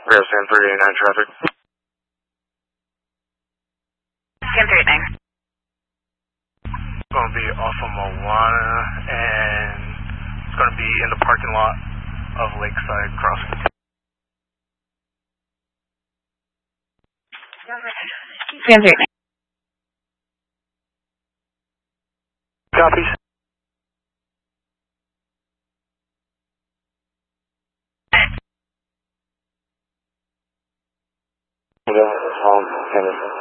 Rio San 389 traffic. San 389. It's going to be off of Moana, and it's going to be in the parking lot of Lakeside Crossing. San 389. Copies. Henderson.